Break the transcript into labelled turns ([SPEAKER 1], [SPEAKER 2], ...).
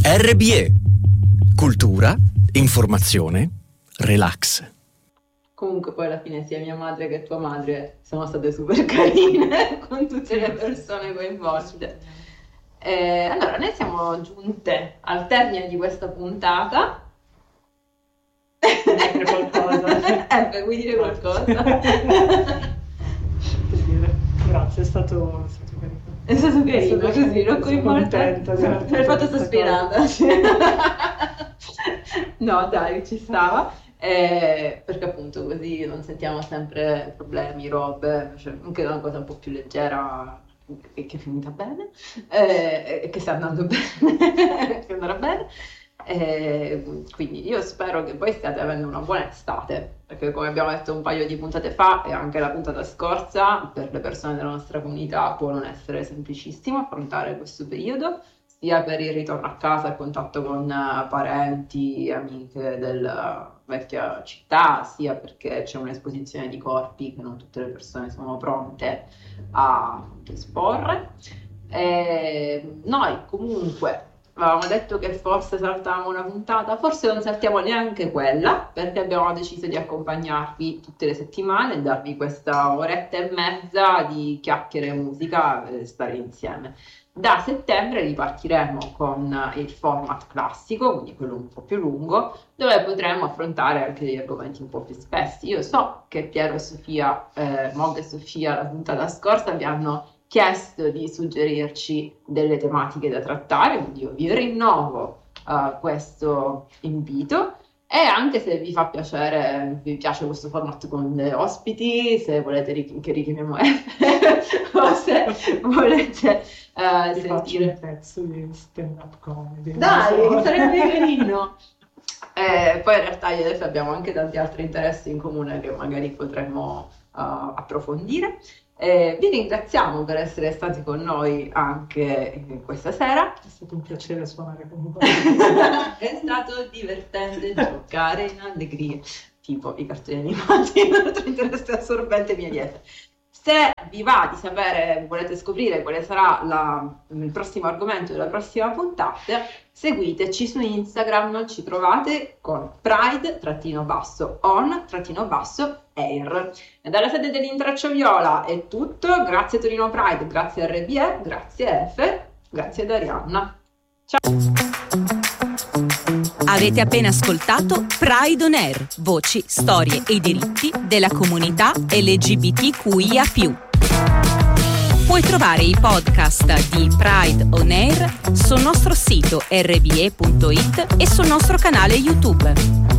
[SPEAKER 1] RBE. Cultura, informazione, relax.
[SPEAKER 2] Comunque poi alla fine sia mia madre che tua madre sono state super carine con tutte le persone coinvolte. Allora, noi siamo giunte al termine di questa puntata.
[SPEAKER 3] Vuoi dire qualcosa?
[SPEAKER 2] Vuoi dire qualcosa?
[SPEAKER 3] Grazie, è stato carino.
[SPEAKER 2] È stato carino, così, l'ho coinvolta.
[SPEAKER 3] Mi
[SPEAKER 2] hai fatto sospirare. No, dai, ci stava. Perché appunto così non sentiamo sempre problemi, robe, cioè anche una cosa un po' più leggera che è finita bene, che sta andando bene, che andrà bene. Quindi io spero che voi stiate avendo una buona estate, perché come abbiamo detto un paio di puntate fa e anche la puntata scorsa, per le persone della nostra comunità può non essere semplicissimo affrontare questo periodo, sia per il ritorno a casa, il contatto con parenti, amiche della vecchia città, sia perché c'è un'esposizione di corpi che non tutte le persone sono pronte a esporre. Noi comunque avevamo detto che forse saltavamo una puntata, forse non saltiamo neanche quella, perché abbiamo deciso di accompagnarvi tutte le settimane e darvi questa oretta e mezza di chiacchiere e musica e stare insieme. Da settembre ripartiremo con il format classico, quindi quello un po' più lungo, dove potremo affrontare anche degli argomenti un po' più spessi. Io so che Piero e Sofia, Mod e Sofia, la puntata scorsa vi hanno chiesto di suggerirci delle tematiche da trattare, quindi io vi rinnovo questo invito. E anche se vi fa piacere, vi piace questo format con dei ospiti, se volete che richiamiamo F, o se volete sentire
[SPEAKER 3] un pezzo di stand-up comedy.
[SPEAKER 2] Dai, sarebbe carino. Poi in realtà io e F abbiamo anche tanti altri interessi in comune che magari potremmo approfondire. Vi ringraziamo per essere stati con noi anche questa sera.
[SPEAKER 3] È stato un piacere suonare con voi.
[SPEAKER 2] È stato divertente giocare in allegria, tipo i cartoni animati, un altro interesse assorbente mia dieta. Se vi va di sapere, volete scoprire quale sarà il prossimo argomento della prossima puntata, seguiteci su Instagram, ci trovate con pride_on_air. E dalla sede dell'Intreccio Viola è tutto, grazie Torino Pride, grazie RBE, grazie F, grazie ad Arianna. Ciao!
[SPEAKER 4] Avete appena ascoltato Pride on Air, voci, storie e diritti della comunità LGBTQIA+. Puoi trovare i podcast di Pride on Air sul nostro sito rbe.it e sul nostro canale YouTube.